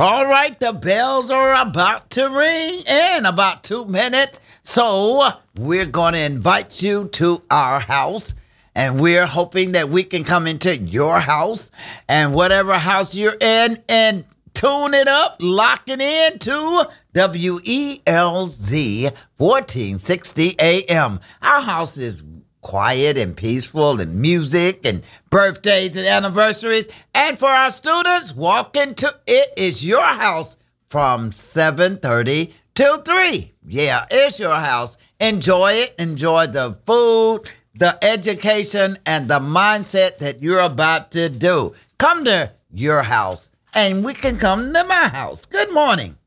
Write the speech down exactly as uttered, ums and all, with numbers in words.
All right, the bells are about to ring in about two minutes. So we're going to invite you to our house. And we're hoping that we can come into your house and whatever house you're in and tune it up, lock it in to W E L Z fourteen sixty A M. Our house is quiet and peaceful and music and birthdays and anniversaries. And for our students, walk into it is your house from seven thirty till three. Yeah, it's your house. Enjoy it. Enjoy the food, the education, and the mindset that you're about to do. Come to your house, and we can come to my house. Good morning.